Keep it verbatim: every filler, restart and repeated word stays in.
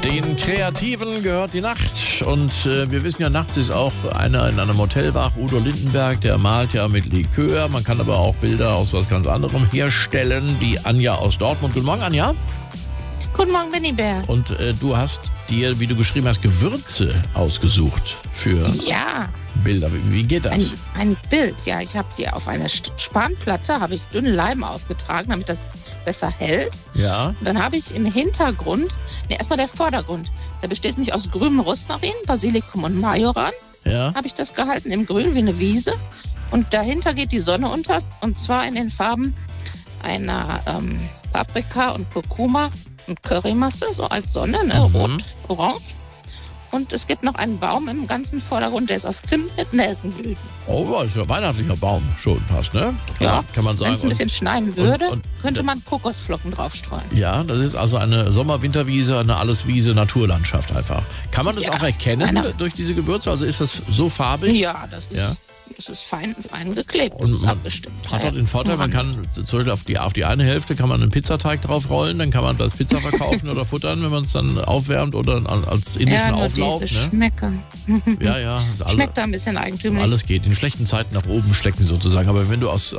Den Kreativen gehört die Nacht und äh, wir wissen ja, nachts ist auch einer in einem Hotel wach, Udo Lindenberg, der malt ja mit Likör. Man kann aber auch Bilder aus was ganz anderem herstellen, wie Anja aus Dortmund. Guten Morgen, Anja. Guten Morgen, Benny Bär. Und äh, du hast dir, wie du geschrieben hast, Gewürze ausgesucht für Ja, Bilder. Wie, wie geht das? ein, ein Bild. Ja, ich habe die auf eine St- Spanplatte, habe ich dünnen Leim aufgetragen, damit das besser hält. Ja, Und dann habe ich im Hintergrund, ne, erstmal der Vordergrund, der besteht nicht aus grünem Rosmarin, Basilikum und Majoran, ja. habe ich das gehalten, im Grün wie eine Wiese. Und dahinter geht die Sonne unter, und zwar in den Farben einer ähm, Paprika und Kurkuma und Currymasse, so als Sonne, ne, Mhm. rot, orange. Und es gibt noch einen Baum im ganzen Vordergrund, der ist aus Zimt mit Nelkenblüten. Oh, das ist ja ein weihnachtlicher Baum schon fast, ne? Kann, Ja, man, kann man sagen. Wenn es ein bisschen schneien würde, und- und- könnte man Kokosflocken draufstreuen. Ja, das ist also eine Sommer-Winterwiese, eine Alleswiese, Naturlandschaft einfach. Kann man das Ja, auch erkennen einer- durch diese Gewürze? Also ist das so farbig? Ja, das ist, Ja. das ist fein, fein geklebt, Und das ist man abgestimmt. Hat Ja, auch den Vorteil, man kann zum Beispiel auf die, auf die eine Hälfte kann man einen Pizzateig drauf rollen, dann kann man das als Pizza verkaufen oder futtern, wenn man es dann aufwärmt oder als indischen ja, nur Auflauf. die Ne? Geschmäcker. Ja, ja, ist alles, Schmeckt da ein bisschen eigentümlich. alles geht. In schlechten Zeiten nach oben schlecken sozusagen. Aber wenn du aus